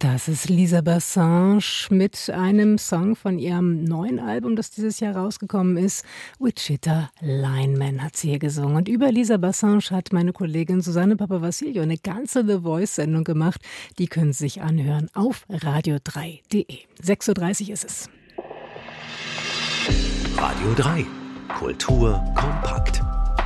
Das ist Lisa Bassange mit einem Song von ihrem neuen Album, das dieses Jahr rausgekommen ist. Wichita Lineman hat sie hier gesungen. Und über Lisa Bassange hat meine Kollegin Susanne Papavassilio eine ganze The Voice-Sendung gemacht. Die können Sie sich anhören auf radio3.de. 6.30 Uhr ist es. Radio 3. Kultur kompakt.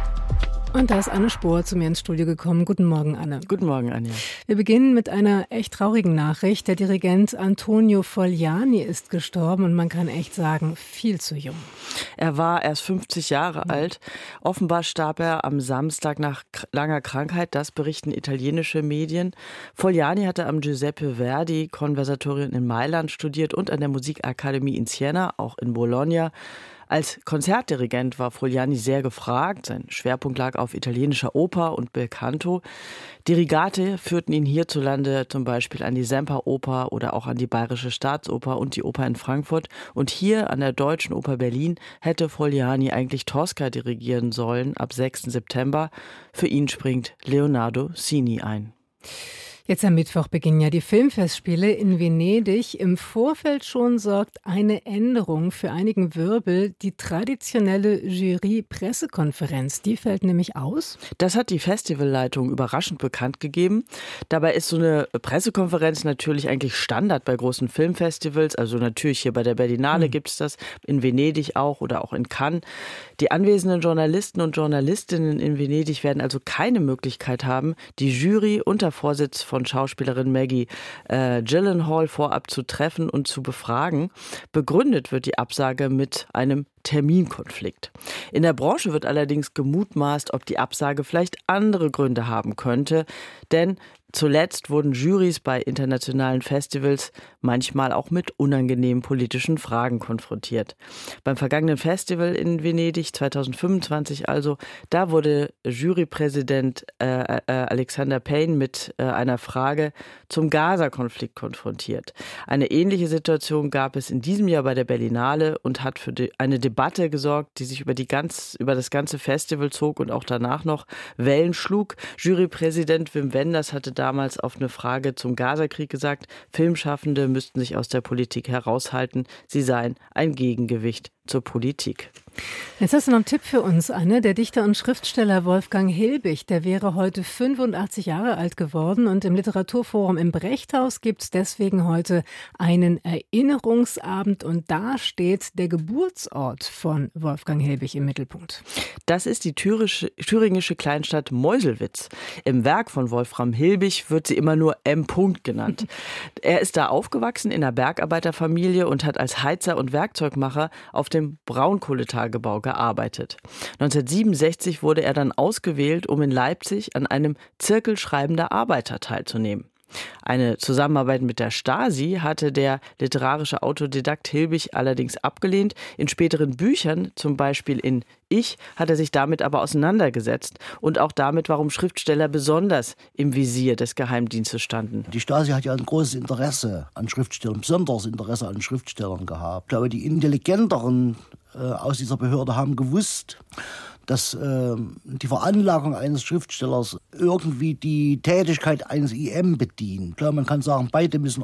Und da ist Anne Spohr zu mir ins Studio gekommen. Guten Morgen, Anne. Guten Morgen, Anja. Wir beginnen mit einer echt traurigen Nachricht. Der Dirigent Antonio Fogliani ist gestorben und man kann echt sagen, viel zu jung. Er war erst 50 Jahre alt. Offenbar starb er am Samstag nach langer Krankheit, das berichten italienische Medien. Fogliani hatte am Giuseppe Verdi Konservatorium in Mailand studiert und an der Musikakademie in Siena, auch in Bologna. Als Konzertdirigent war Fogliani sehr gefragt. Sein Schwerpunkt lag auf italienischer Oper und Belcanto. Dirigate führten ihn hierzulande zum Beispiel an die Semperoper oder auch an die Bayerische Staatsoper und die Oper in Frankfurt. Und hier an der Deutschen Oper Berlin hätte Fogliani eigentlich Tosca dirigieren sollen ab 6. September. Für ihn springt Leonardo Sini ein. Jetzt am Mittwoch beginnen ja die Filmfestspiele in Venedig. Im Vorfeld schon sorgt eine Änderung für einigen Wirbel. Die traditionelle Jury-Pressekonferenz, die fällt nämlich aus. Das hat die Festivalleitung überraschend bekannt gegeben. Dabei ist so eine Pressekonferenz natürlich eigentlich Standard bei großen Filmfestivals. Also natürlich hier bei der Berlinale gibt es das, in Venedig auch oder auch in Cannes. Die anwesenden Journalisten und Journalistinnen in Venedig werden also keine Möglichkeit haben, die Jury unter Vorsitz von Schauspielerin Maggie Gyllenhaal vorab zu treffen und zu befragen. Begründet wird die Absage mit einem Terminkonflikt. In der Branche wird allerdings gemutmaßt, ob die Absage vielleicht andere Gründe haben könnte, denn zuletzt wurden Jurys bei internationalen Festivals manchmal auch mit unangenehmen politischen Fragen konfrontiert. Beim vergangenen Festival in Venedig 2025 also, da wurde Jurypräsident Alexander Payne mit einer Frage zum Gaza-Konflikt konfrontiert. Eine ähnliche Situation gab es in diesem Jahr bei der Berlinale und hat für eine Debatte gesorgt, die sich über das ganze Festival zog und auch danach noch Wellen schlug. Jurypräsident Wim Wenders hatte damals auf eine Frage zum Gazakrieg gesagt, Filmschaffende müssten sich aus der Politik heraushalten, sie seien ein Gegengewicht zur Politik. Jetzt hast du noch einen Tipp für uns, Anne. Der Dichter und Schriftsteller Wolfgang Hilbig, der wäre heute 85 Jahre alt geworden und im Literaturforum im Brechthaus gibt es deswegen heute einen Erinnerungsabend und da steht der Geburtsort von Wolfgang Hilbig im Mittelpunkt. Das ist die thüringische Kleinstadt Meuselwitz. Im Werk von Wolfram Hilbig wird sie immer nur M. genannt. Er ist da aufgewachsen in einer Bergarbeiterfamilie und hat als Heizer und Werkzeugmacher auf dem Braunkohletagebau gearbeitet. 1967 wurde er dann ausgewählt, um in Leipzig an einem Zirkel schreibender Arbeiter teilzunehmen. Eine Zusammenarbeit mit der Stasi hatte der literarische Autodidakt Hilbig allerdings abgelehnt. In späteren Büchern, zum Beispiel in Ich, hat er sich damit aber auseinandergesetzt und auch damit, warum Schriftsteller besonders im Visier des Geheimdienstes standen. Die Stasi hat ja ein großes Interesse an Schriftstellern, besonderes Interesse an Schriftstellern gehabt. Ich glaube, die Intelligenteren aus dieser Behörde haben gewusst, dass die Veranlagung eines Schriftstellers irgendwie die Tätigkeit eines IM bedient. Klar, man kann sagen, beide müssen